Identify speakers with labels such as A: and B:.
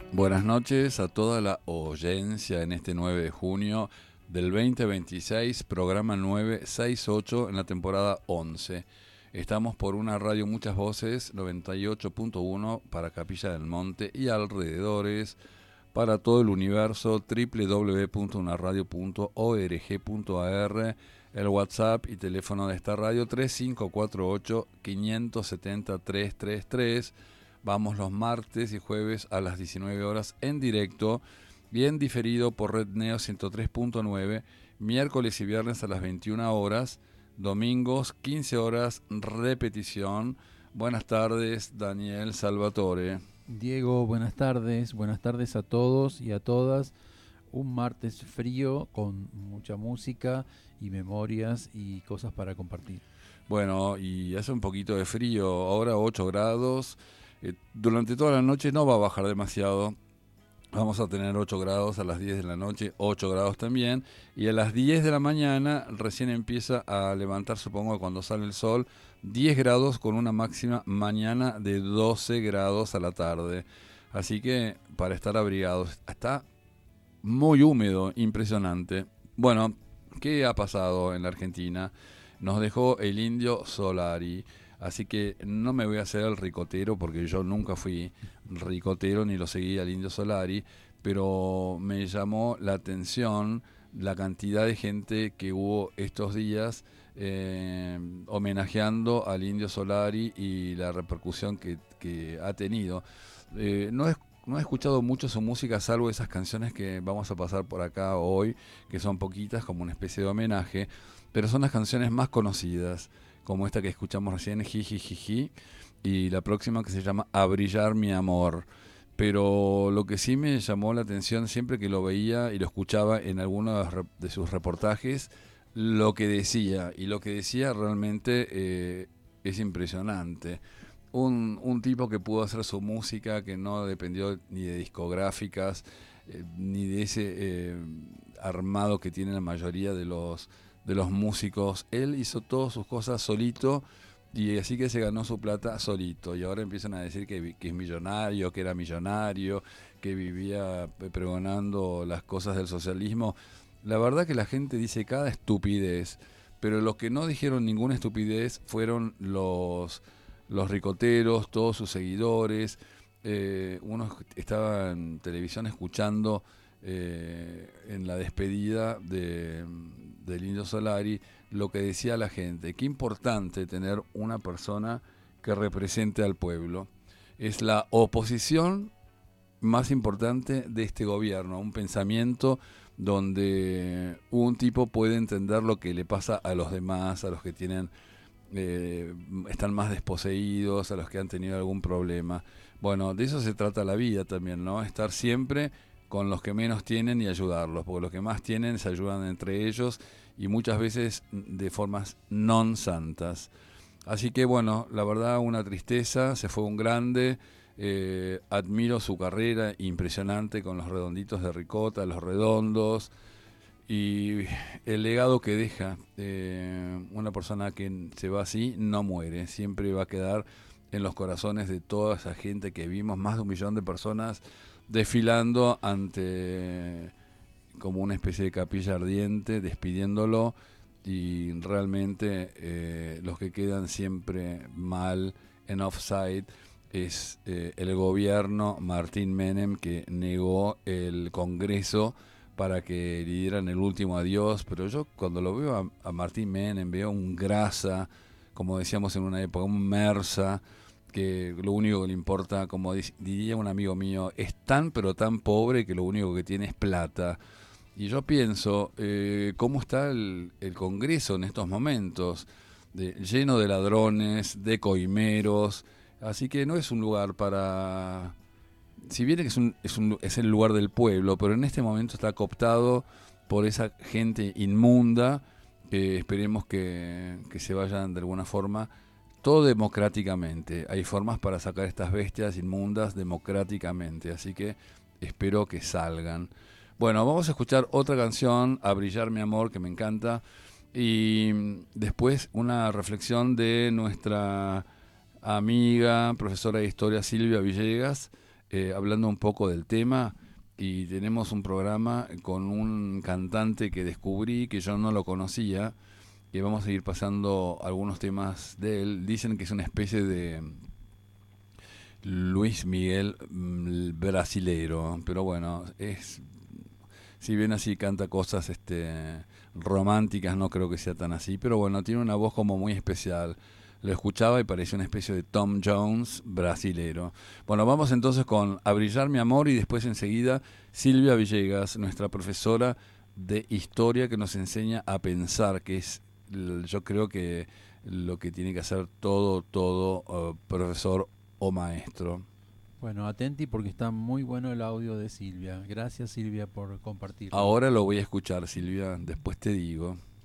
A: Buenas noches a toda la oyencia en este 9 de junio del 2026, programa 968 en la temporada 11. Estamos por una radio Muchas Voces, 98.1 para Capilla del Monte y alrededores, para todo el universo, www.unaradio.org.ar, el WhatsApp y teléfono de esta radio 3548-570-333. Vamos los martes y jueves a las 19 horas en directo, bien diferido por Red Neo 103.9, miércoles y viernes a las 21 horas, domingos 15 horas, repetición. Buenas tardes, Daniel Salvatore.
B: Diego, buenas tardes a todos y a todas. Un martes frío con mucha música y memorias y cosas para compartir.
A: Bueno, y hace un poquito de frío, ahora 8 grados. Durante toda la noche no va a bajar demasiado. Vamos a tener 8 grados a las 10 de la noche, 8 grados también. Y a las 10 de la mañana recién empieza a levantar, supongo, cuando sale el sol, 10 grados con una máxima mañana de 12 grados a la tarde. Así que para estar abrigados, está muy húmedo, impresionante. Bueno, ¿qué ha pasado en la Argentina? Nos dejó el Indio Solari. Así que no me voy a hacer el ricotero porque yo nunca fui ricotero ni lo seguí al Indio Solari, pero me llamó la atención la cantidad de gente que hubo estos días homenajeando al Indio Solari y la repercusión que ha tenido. No he escuchado mucho su música, salvo esas canciones que vamos a pasar por acá hoy, que son poquitas, como una especie de homenaje, pero son las canciones más conocidas, como esta que escuchamos recién, Jiji, y la próxima que se llama A Brillar Mi Amor. Pero lo que sí me llamó la atención siempre que lo veía y lo escuchaba en alguno de sus reportajes, lo que decía, y lo que decía realmente es impresionante. Un tipo que pudo hacer su música, que no dependió ni de discográficas, ni de ese armado que tiene la mayoría de los músicos. Él hizo todas sus cosas solito y así que se ganó su plata solito. Y ahora empiezan a decir que es millonario, que era millonario, que vivía pregonando las cosas del socialismo. La verdad que la gente dice cada estupidez, pero los que no dijeron ninguna estupidez fueron los ricoteros, todos sus seguidores. Uno estaba en televisión escuchando en la despedida del Indio Solari lo que decía la gente. Qué importante tener una persona que represente al pueblo. Es la oposición más importante de este gobierno, un pensamiento donde un tipo puede entender lo que le pasa a los demás, a los que tienen están más desposeídos, a los que han tenido algún problema. Bueno, de eso se trata la vida también, ¿no? Estar siempre con los que menos tienen y ayudarlos, porque los que más tienen se ayudan entre ellos y muchas veces de formas non santas. Así que bueno, la verdad una tristeza, se fue un grande, admiro su carrera impresionante con los redonditos de ricota, los redondos, y el legado que deja una persona que se va así no muere, siempre va a quedar en los corazones de toda esa gente que vimos, más de 1 millón de personas desfilando ante como una especie de capilla ardiente, despidiéndolo, y realmente los que quedan siempre mal en offside es el gobierno Martín Menem, que negó el Congreso para que le dieran el último adiós. Pero yo cuando lo veo a Martín Menem veo un grasa, como decíamos en una época, un mersa, que lo único que le importa, como diría un amigo mío, es tan pero tan pobre que lo único que tiene es plata. Y yo pienso, ¿cómo está el Congreso en estos momentos? Lleno de ladrones, de coimeros, así que no es un lugar para, si bien es el lugar del pueblo, pero en este momento está cooptado por esa gente inmunda, que esperemos que se vayan de alguna forma, todo democráticamente. Hay formas para sacar estas bestias inmundas democráticamente, así que espero que salgan. Bueno, vamos a escuchar otra canción, A Brillar Mi Amor, que me encanta, y después una reflexión de nuestra amiga, profesora de historia Silvia Villegas, hablando un poco del tema. Y tenemos un programa con un cantante que descubrí, que yo no lo conocía, y vamos a ir pasando algunos temas de él. Dicen que es una especie de Luis Miguel brasilero, pero bueno, es, si bien así canta cosas románticas, no creo que sea tan así, pero bueno, tiene una voz como muy especial. Lo escuchaba y parecía una especie de Tom Jones brasilero. Bueno, vamos entonces con A Brillar mi amor y después enseguida Silvia Villegas, nuestra profesora de historia que nos enseña a pensar, que es yo creo que lo que tiene que hacer todo profesor o maestro.
B: Bueno, atenti porque está muy bueno el audio de Silvia. Gracias Silvia por compartirlo.
A: Ahora lo voy a escuchar, Silvia, después te digo.